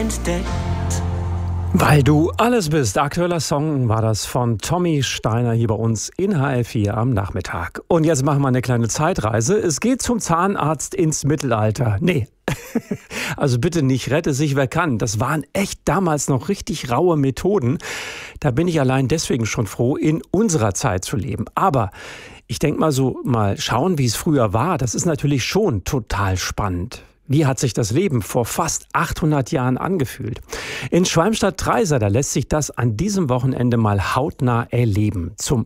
entdeckt. Weil du alles bist. Aktueller Song war das von Tommy Steiner hier bei uns in HR4 am Nachmittag. Und jetzt machen wir eine kleine Zeitreise. Es geht zum Zahnarzt ins Mittelalter. Nee, also bitte nicht, rette sich wer kann. Das waren echt damals noch richtig raue Methoden. Da bin ich allein deswegen schon froh, in unserer Zeit zu leben. Aber ich denke mal schauen, wie es früher war. Das ist natürlich schon total spannend. Wie hat sich das Leben vor fast 800 Jahren angefühlt? In Schwalmstadt-Treisa, da lässt sich das an diesem Wochenende mal hautnah erleben. Zum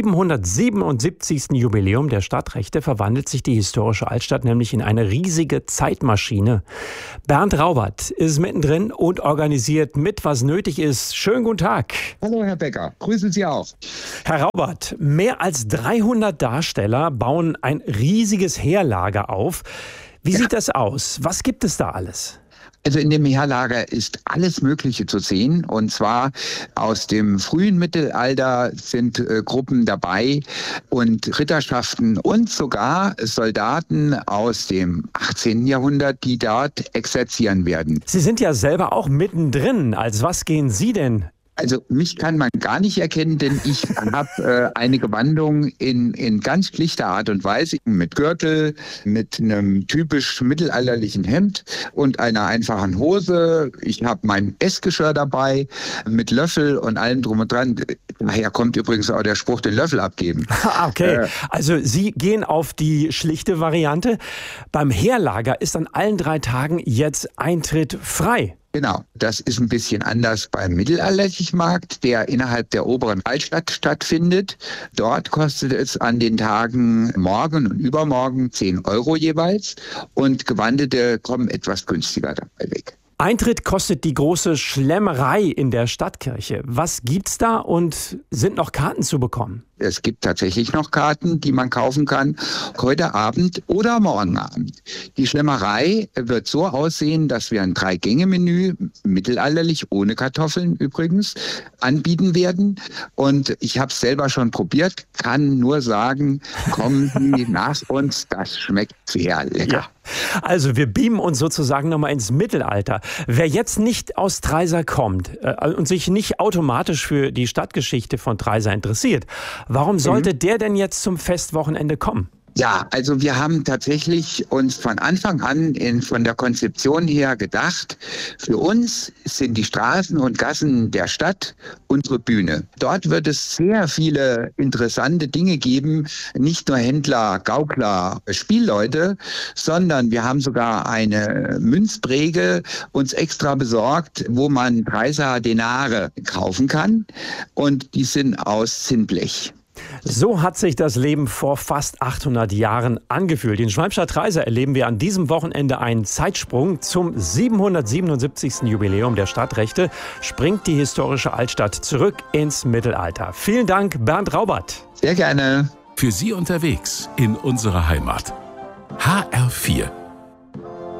777. Jubiläum der Stadtrechte verwandelt sich die historische Altstadt nämlich in eine riesige Zeitmaschine. Bernd Raubert ist mittendrin und organisiert mit, was nötig ist. Schönen guten Tag. Hallo Herr Becker, grüßen Sie auch. Herr Raubert, mehr als 300 Darsteller bauen ein riesiges Heerlager auf. Wie sieht das aus? Was gibt es da alles? Also in dem Heerlager ist alles Mögliche zu sehen. Und zwar aus dem frühen Mittelalter sind Gruppen dabei und Ritterschaften und sogar Soldaten aus dem 18. Jahrhundert, die dort exerzieren werden. Sie sind ja selber auch mittendrin. Als was gehen Sie denn? Also mich kann man gar nicht erkennen, denn ich habe eine Gewandung in ganz schlichter Art und Weise mit Gürtel, mit einem typisch mittelalterlichen Hemd und einer einfachen Hose. Ich habe mein Essgeschirr dabei mit Löffel und allem drum und dran. Daher kommt übrigens auch der Spruch, den Löffel abgeben. Okay, also Sie gehen auf die schlichte Variante. Beim Heerlager ist an allen 3 Tagen jetzt Eintritt frei. Genau, das ist ein bisschen anders beim mittelalterlichen Markt, der innerhalb der oberen Altstadt stattfindet. Dort kostet es an den Tagen morgen und übermorgen 10 € jeweils und Gewandete kommen etwas günstiger dabei weg. Eintritt kostet die große Schlemmerei in der Stadtkirche. Was gibt's da und sind noch Karten zu bekommen? Es gibt tatsächlich noch Karten, die man kaufen kann, heute Abend oder morgen Abend. Die Schlemmerei wird so aussehen, dass wir ein 3-Gänge-Menü, mittelalterlich, ohne Kartoffeln übrigens, anbieten werden. Und ich habe es selber schon probiert, kann nur sagen, kommen Sie nach uns, das schmeckt sehr lecker. Ja. Also wir beamen uns sozusagen nochmal ins Mittelalter. Wer jetzt nicht aus Treisa kommt und sich nicht automatisch für die Stadtgeschichte von Treisa interessiert, warum sollte der denn jetzt zum Festwochenende kommen? Ja, also wir haben tatsächlich uns von Anfang an von der Konzeption her gedacht, für uns sind die Straßen und Gassen der Stadt unsere Bühne. Dort wird es sehr viele interessante Dinge geben, nicht nur Händler, Gaukler, Spielleute, sondern wir haben sogar eine Münzpräge uns extra besorgt, wo man Treisaer Denare kaufen kann und die sind aus Zinnblech. So hat sich das Leben vor fast 800 Jahren angefühlt. In Schwalmstadt-Treisa erleben wir an diesem Wochenende einen Zeitsprung. Zum 777. Jubiläum der Stadtrechte springt die historische Altstadt zurück ins Mittelalter. Vielen Dank, Bernd Raubert. Sehr gerne. Für Sie unterwegs in unserer Heimat. HR4